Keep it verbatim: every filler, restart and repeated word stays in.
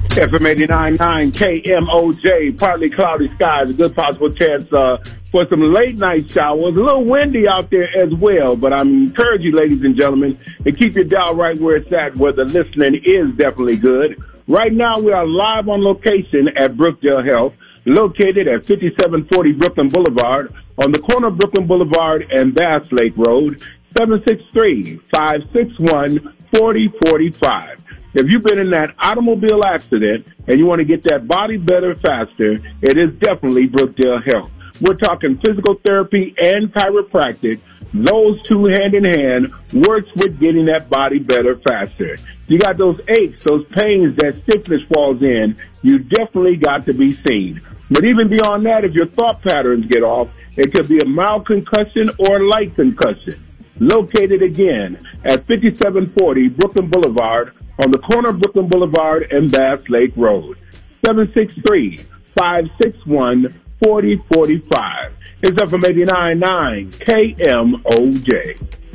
F M eighty-nine point nine K M O J, partly cloudy skies, a good possible chance uh, for some late night showers. A little windy out there as well, but I encourage you, ladies and gentlemen, to keep your dial right where it's at, where the listening is definitely good. Right now, we are live on location at Brookdale Health, located at fifty-seven forty Brooklyn Boulevard, on the corner of Brooklyn Boulevard and Bass Lake Road, seven six three, five six one, four zero four five. If you've been in that automobile accident and you want to get that body better faster, it is definitely Brookdale Health. We're talking physical therapy and chiropractic. Those two hand in hand works with getting that body better faster. You got those aches, those pains, that stiffness falls in, you definitely got to be seen. But even beyond that, if your thought patterns get off, it could be a mild concussion or light concussion. Located again at fifty-seven forty Brooklyn Boulevard, on the corner of Brooklyn Boulevard and Bass Lake Road, seven six three, five six one, four zero four five. It's F M eighty-nine point nine K M O J.